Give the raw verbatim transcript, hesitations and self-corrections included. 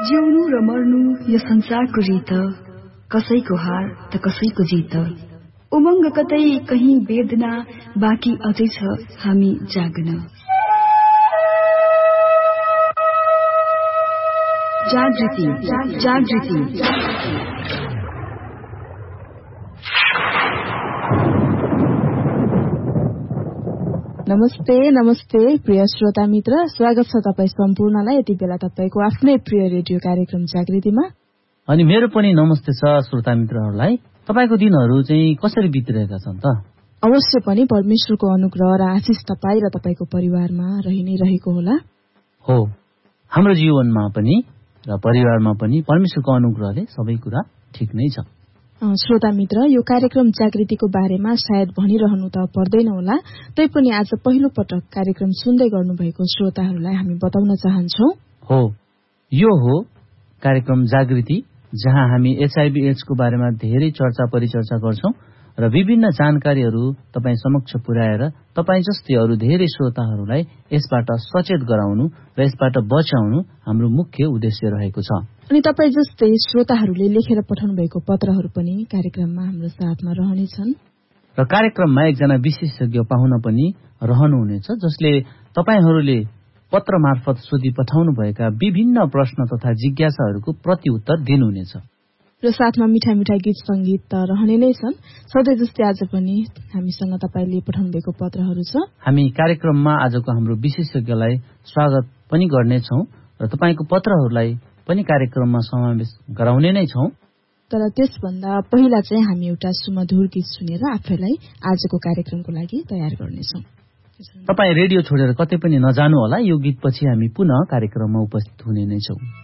जिउनु र मर्नु यो संसारको रीत, कसैको हार त कसैको जित। उमङ्ग कतै कहीं वेदना, बाँकी अझै छ हामी जाग्न। जागृति जागृति नमस्ते नमस्ते प्रिय श्रोता मित्र, स्वागत छ तपाईँ सम्पूर्णलाई यति बेला तपाईको आफ्नै प्रिय रेडियो कार्यक्रम जागृतिमा। अनि मेरो पनि नमस्ते छ श्रोता मित्रहरूलाई। तपाईको दिनहरू चाहिँ कसरी बितिरहेका छन् त? अवश्य पनि परमेश्वरको अनुग्रह र आशिष तपाईँ र तपाईको परिवारमा रहि नै रहेको होला। हो, हाम्रो जीवनमा पनि र परिवारमा पनि परमेश्वरको अनुग्रहले सबै कुरा ठिक नै छ। श्रोता मित्र, यो कार्यक्रम जागृतिको बारेमा सायद भनिरहनु त पर्दैन होला, तैपनि आज पहिलो पटक कार्यक्रम सुन्दै गर्नुभएको श्रोताहरूलाई हामी बताउन चाहन्छौ। हो, यो हो कार्यक्रम जागृति, जहाँ हामी एचआईभी एड्सको बारेमा धेरै चर्चा परिचर्चा गर्छौं र विभिन्न जानकारीहरू तपाईँ समक्ष पुर्याएर तपाईँ जस्तै अरू धेरै श्रोताहरूलाई यसबाट सचेत गराउनु र यसबाट बचाउनु हाम्रो मुख्य उद्देश्य रहेको छ। अनि तपाईँ जस्तै श्रोताहरूले लेखेर पठाउनु भएको पत्रहरू पनि कार्यक्रममा हाम्रो साथमा रहनेछन् र कार्यक्रममा एकजना विशेषज्ञ पाहुना पनि रहनुहुनेछ, जसले तपाईहरूले पत्र मार्फत सोधी पठाउनु भएका विभिन्न प्रश्न तथा जिज्ञासाहरूको प्रतिउत्तर दिनुहुनेछ। र साथमा मिठा मिठा गीत संगीत त रहने नै छन्। सधैँ जस्तै आज पनि हामीसँग तपाईँले पठाउनु भएको पत्रहरू छ। हामी कार्यक्रममा आजको हाम्रो विशेषज्ञलाई स्वागत पनि गर्नेछौँ र तपाईँको पत्रहरूलाई पनि कार्यक्रममा समावेश गराउने नै छौं। तर त्यसभन्दा पहिला चाहिँ हामी एउटा सुमधुर गीत सुनेर आफैलाई आजको कार्यक्रमको लागि तयार गर्नेछौँ। तपाईँ रेडियो छोडेर कतै पनि नजानु होला, यो गीतपछि हामी पुनः कार्यक्रममा उपस्थित हुने नै छौं।